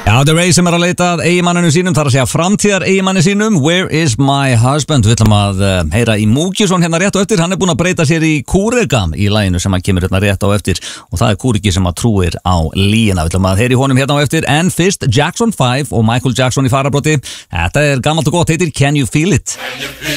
Já, The Ray sem að leita að eiginmanninu sínum, þar að segja framtíðar eiginmanni sínum. Where is my husband? Við ætlum að heyra í Múkisson hérna rétt á eftir. Hann búinn að breyta sér í Kúrega í laginu sem hann kemur hérna rétt á eftir. Og það Kúregi sem að trúir á líina. Við ætlum að heyra í honum hérna á eftir. En fyrst Jackson 5 og Michael Jackson í farabróti. Þetta gamalt og gott, heitir Can You Feel It?